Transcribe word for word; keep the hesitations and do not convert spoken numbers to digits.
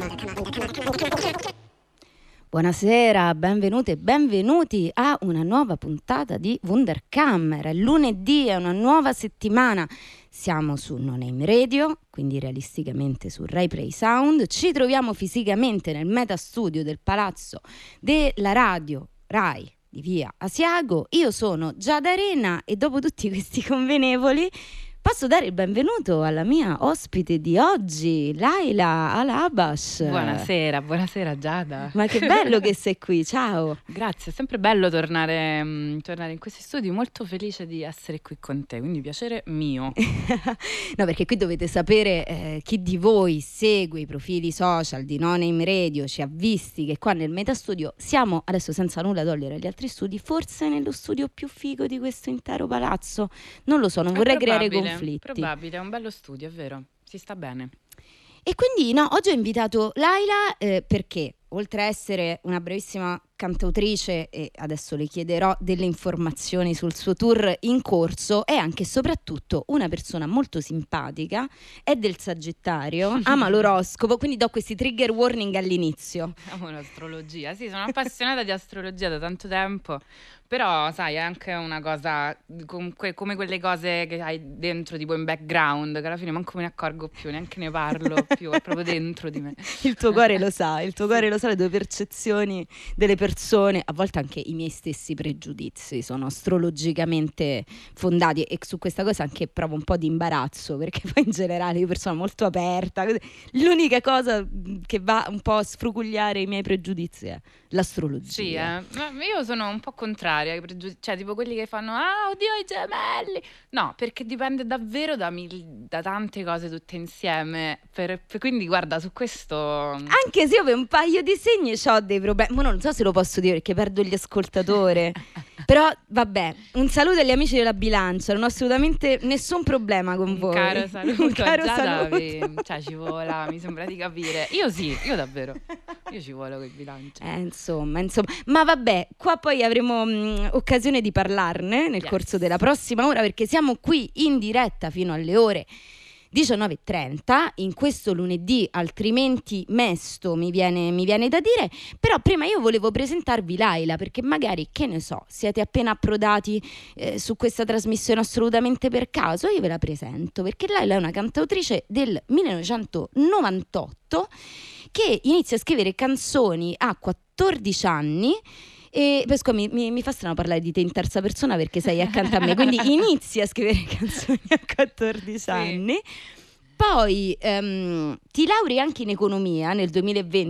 Buonasera, benvenute e benvenuti a una nuova puntata di Wunderkammer. È lunedì, è una nuova settimana. Siamo su No Name Radio, quindi realisticamente su Rai Play Sound. Ci troviamo fisicamente nel metastudio del palazzo della radio Rai di via Asiago. Io sono Giada Arena e dopo tutti questi convenevoli posso dare il benvenuto alla mia ospite di oggi, Laila Al-Abash. Buonasera, buonasera Giada. Ma che bello che sei qui, ciao. Grazie, è sempre bello tornare, mh, tornare in questi studi, molto felice di essere qui con te, quindi piacere mio. No, perché qui dovete sapere, eh, chi di voi segue i profili social di No Name Radio, ci ha visti che qua nel metastudio siamo, adesso senza nulla togliere agli altri studi, forse nello studio più figo di questo intero palazzo. Non lo so, non È vorrei creare probabile, conflitti. Probabile, è un bello studio, è vero, si sta bene. E quindi no, oggi ho invitato Laila eh, perché oltre a essere una bravissima cantautrice, e adesso le chiederò delle informazioni sul suo tour in corso, è anche e soprattutto una persona molto simpatica, è del Sagittario, ama l'oroscopo, quindi do questi trigger warning all'inizio. Amo l'astrologia, sì, sono appassionata di astrologia da tanto tempo, però sai, è anche una cosa comunque, come quelle cose che hai dentro tipo in background, che alla fine manco me ne accorgo più, neanche ne parlo più, è proprio dentro di me. Il tuo cuore lo sa, il tuo sì. cuore lo sa, le tue percezioni delle persone, a volte anche i miei stessi pregiudizi sono astrologicamente fondati, e su questa cosa anche provo un po' di imbarazzo, perché poi in generale io persona molto aperta, l'unica cosa che va un po' a sfrucugliare i miei pregiudizi è l'astrologia. Sì, eh. Ma io sono un po' contraria ai pregiudizi, cioè tipo quelli che fanno ah oddio i gemelli, no, perché dipende davvero da, mil- da tante cose tutte insieme, per, per, quindi guarda, su questo anche se io per un paio di segni ho dei problemi, ma non so se lo posso dire perché perdo gli ascoltatori. Però vabbè, un saluto agli amici della bilancia, non ho assolutamente nessun problema con un voi. Caro saluto, un caro Giada, saluto. Vi, cioè ci vola, mi sembra di capire. Io sì, io davvero. Io ci volo con il bilancio. Eh, insomma, insomma, ma vabbè, qua poi avremo mh, occasione di parlarne nel yes. corso della prossima ora, perché siamo qui in diretta fino alle ore diciannove e trenta in questo lunedì altrimenti mesto, mi viene, mi viene da dire. Però prima io volevo presentarvi Laila, perché magari, che ne so, siete appena approdati eh, su questa trasmissione assolutamente per caso. Io ve la presento perché Laila è una cantautrice del millenovecentonovantotto che inizia a scrivere canzoni a quattordici anni. E poi scusa, mi, mi, mi fa strano parlare di te in terza persona perché sei accanto a me, quindi inizi a scrivere canzoni a quattordici sì. anni, poi um, ti lauri anche in economia nel duemilaventi